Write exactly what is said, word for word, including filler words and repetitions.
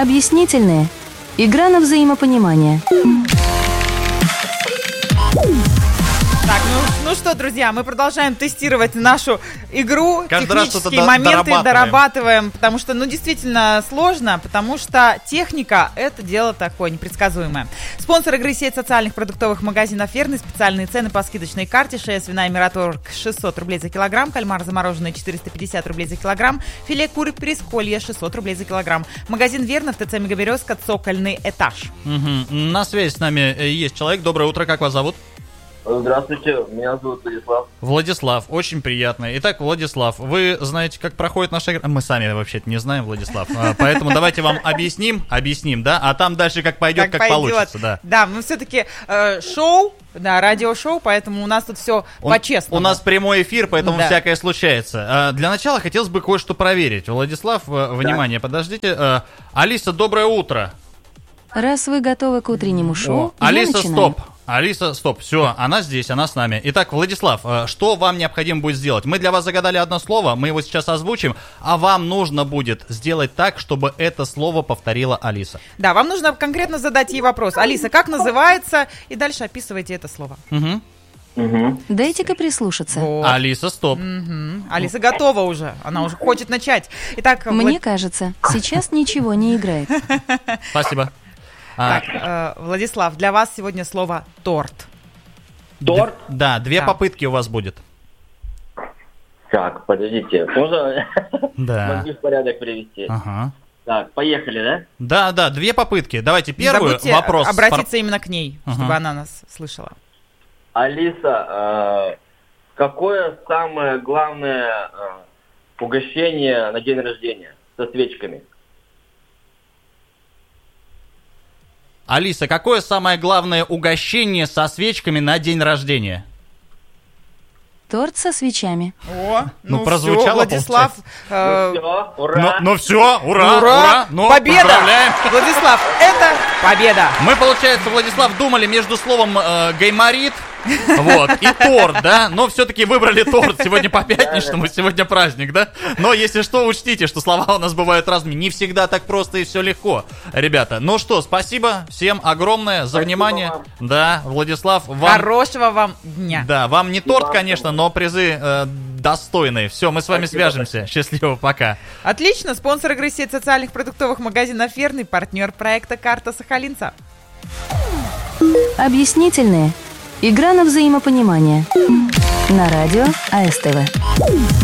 Объяснительные. Игра на взаимопонимание. Так, ну, ну что, друзья, мы продолжаем тестировать нашу игру. Каждый раз что-то технические до- моменты дорабатываем. дорабатываем, потому что, ну, действительно сложно, потому что техника — это дело такое непредсказуемое. Спонсор игры — сеть социальных продуктовых магазинов «Верный». Специальные цены по скидочной карте. Шея свиная Мираторг шестьсот рублей за килограмм, кальмар замороженный четыреста пятьдесят рублей за килограмм, филе куры Пресколье шестьсот рублей за килограмм. Магазин «Верный» в ТЦ «Мегаберезка», цокольный этаж. Угу. На связи с нами э, есть человек. Доброе утро, как вас зовут? Здравствуйте, меня зовут Владислав. Владислав, очень приятно. Итак, Владислав, вы знаете, как проходит наша игра? Мы сами вообще-то не знаем, Владислав. А, Поэтому давайте вам объясним, объясним, да? А там дальше как пойдет, как, пойдет. получится, да. Да, мы все-таки э, шоу, да, радиошоу, поэтому у нас тут все Он- по-честному. У нас прямой эфир, поэтому Да. всякое случается. А, Для начала хотелось бы кое-что проверить. Владислав, э, внимание, подождите. Э, Алиса, доброе утро. Раз вы готовы к утреннему шоу, я Алиса, начинаю. стоп. Алиса, стоп. Все, она здесь, она с нами. Итак, Владислав, э, что вам необходимо будет сделать? Мы для вас загадали одно слово, мы его сейчас озвучим, а вам нужно будет сделать так, чтобы это слово повторила Алиса. Да, вам нужно конкретно задать ей вопрос. Алиса, как называется? И дальше описывайте это слово. Мгм. Угу. Дайте-ка прислушаться. Вот. Алиса, стоп. Мгм. Алиса готова уже. Она уже хочет начать. Итак, Мне Влад- кажется, сейчас ничего не играет. Спасибо. А, так, э, Владислав, для вас сегодня слово торт. Торт? да, две Да. попытки у вас будет. Так, подождите, можно Да. мозги в порядок привести? Ага. Так, поехали, да? Да, да, две попытки. Давайте Не первую. забудьте Вопрос. обратиться именно к ней, Ага. чтобы она нас слышала. Алиса, э, какое самое главное э, угощение на день рождения со свечками? Алиса, какое самое главное угощение со свечками на день рождения? Торт со свечами. О, Ну, ну, прозвучало, всё, Владислав. э, Ну все, ура! Ну, ну все, ура, ура, Ура! ну, Победа! поздравляем. Владислав, это победа! Мы, получается, Владислав, думали между словом э, гайморит, вот, и торт, да? Но все-таки выбрали торт. Сегодня по пятничному, сегодня праздник, да? Но если что, учтите, что слова у нас бывают разными. Не всегда так просто и все легко, ребята. Ну что, спасибо всем огромное за Спасибо внимание. вам. Да, Владислав, вам... Хорошего вам дня! Да, вам не торт, вам конечно, но призы э, достойные. Все, мы с вами Спасибо свяжемся. Счастливо, пока. Отлично, спонсор игры — сеть социальных продуктовых магазинов «Верный», партнер проекта «Карта Сахалинца». Объяснительные. Игра на взаимопонимание. На радио А Эс Тэ Вэ.